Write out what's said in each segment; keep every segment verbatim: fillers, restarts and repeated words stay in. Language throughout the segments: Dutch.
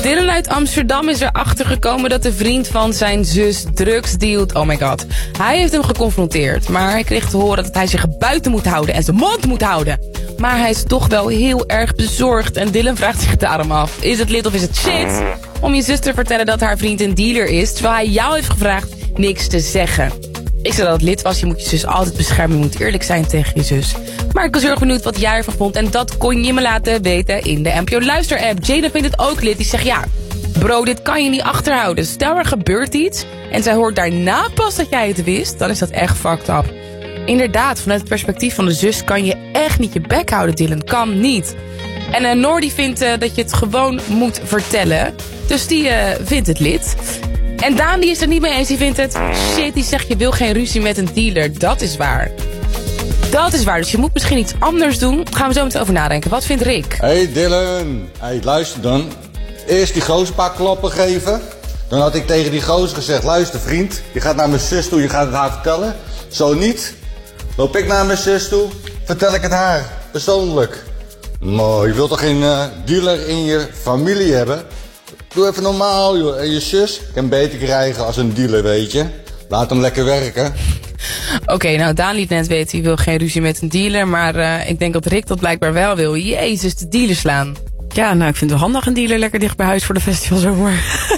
Dylan uit Amsterdam is erachter gekomen dat de vriend van zijn zus drugs dealt. Oh my god. Hij heeft hem geconfronteerd, maar hij kreeg te horen dat hij zich buiten moet houden en zijn mond moet houden. Maar hij is toch wel heel erg bezorgd en Dylan vraagt zich daarom af. Is het lid of is het shit om je zus te vertellen dat haar vriend een dealer is, terwijl hij jou heeft gevraagd niks te zeggen? Ik zei dat het lid was, je moet je zus altijd beschermen, je moet eerlijk zijn tegen je zus. Maar ik was heel erg benieuwd wat jij ervan vond en dat kon je me laten weten in de N P O Luister app. Jada vindt het ook lid, die zegt ja, bro, dit kan je niet achterhouden. Stel er gebeurt iets en zij hoort daarna pas dat jij het wist, dan is dat echt fucked up. Inderdaad, vanuit het perspectief van de zus kan je echt niet je bek houden, Dylan. Kan niet. En uh, Noor die vindt uh, dat je het gewoon moet vertellen. Dus die uh, vindt het lid. En Daan die is er niet mee eens. Die vindt het shit. Die zegt je wil geen ruzie met een dealer. Dat is waar. Dat is waar. Dus je moet misschien iets anders doen. Daar gaan we zo meteen over nadenken. Wat vindt Rick? Hey Dylan. Hey, luister dan. Eerst die gozer een paar klappen geven. Dan had ik tegen die gozer gezegd. Luister vriend. Je gaat naar mijn zus toe. Je gaat het haar vertellen. Zo niet. Loop ik naar mijn zus toe. Vertel ik het haar. Persoonlijk. Maar je wilt toch geen uh, dealer in je familie hebben? Doe even normaal, joh. En je zus kan beter krijgen als een dealer, weet je. Laat hem lekker werken. Oké, okay, nou Daan liet net weten, hij wil geen ruzie met een dealer. Maar uh, ik denk dat Rick dat blijkbaar wel wil. Jezus, de dealer slaan. Ja, nou, ik vind het wel handig een dealer lekker dicht bij huis voor de festivalzomer.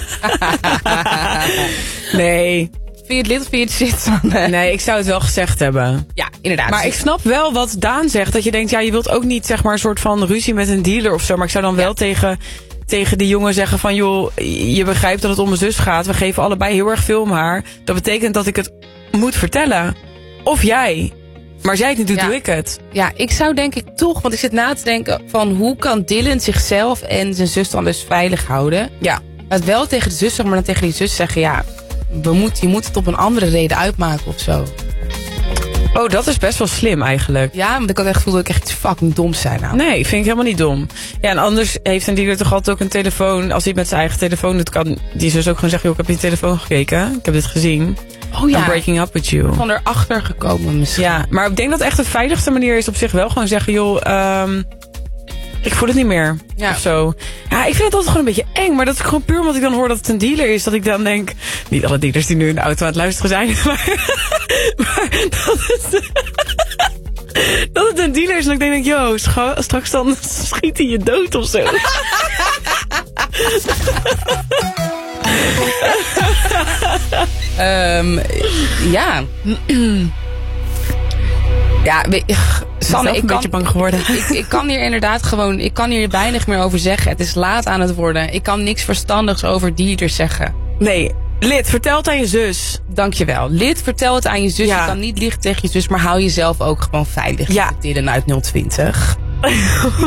Nee. Vind je het lid of vind je het shit? Nee, ik zou het wel gezegd hebben. Ja, inderdaad. Maar ik snap wel wat Daan zegt. Dat je denkt, ja, je wilt ook niet zeg maar een soort van ruzie met een dealer of zo. Maar ik zou dan wel ja. tegen, tegen die jongen zeggen van, joh, je begrijpt dat het om mijn zus gaat. We geven allebei heel erg veel om haar. Dat betekent dat ik het moet vertellen. Of jij. Maar als jij het niet doet, ja. doe ik het. Ja, ik zou denk ik toch, want ik zit na te denken van hoe kan Dylan zichzelf en zijn zus dan dus veilig houden? Ja. Maar wel tegen de zus, maar dan tegen die zus zeggen, ja, we moet, je moet het op een andere reden uitmaken of zo. Oh, dat is best wel slim eigenlijk. Ja, want ik had echt gevoeld dat ik echt iets fucking doms zijn. Nou. Nee, vind ik helemaal niet dom. Ja, en anders heeft een dealer toch altijd ook een telefoon. Als hij het met zijn eigen telefoon doet, kan die zus ook gewoon zeggen, joh, ik heb je telefoon gekeken. Ik heb dit gezien. Oh ja. I'm breaking up with you. Van erachter gekomen misschien. Ja, maar ik denk dat echt de veiligste manier is op zich wel gewoon zeggen, joh, um, ik voel het niet meer. Ja. Of zo. Ja, ik vind het altijd gewoon een beetje eng. Maar dat is gewoon puur omdat ik dan hoor dat het een dealer is. Dat ik dan denk, niet alle dealers die nu in de auto aan het luisteren zijn. Maar, maar dat het, dat het een dealer is. En ik denk, yo, straks dan schiet hij je dood of zo. um, ja. Ja, Sanne, ik een kan, beetje bang geworden. Ik, ik kan hier inderdaad gewoon, ik kan hier weinig meer over zeggen. Het is laat aan het worden. Ik kan niks verstandigs over dealers zeggen. Nee, Lid, vertel het aan je zus. Dankjewel. Lid, vertel het aan je zus. Ja. Je kan niet liegen tegen je zus, maar hou jezelf ook gewoon veilig. Ja. Dylan uit nul twintig.